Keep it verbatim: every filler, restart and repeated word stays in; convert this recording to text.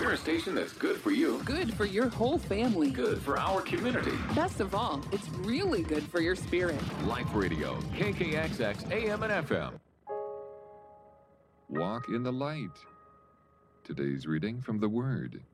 We're a station that's good for you. Good for your whole family. Good for our community. Best of all, it's really good for your spirit. Life Radio, K K X X, A M and F M. Walk in the light. Today's reading from the Word.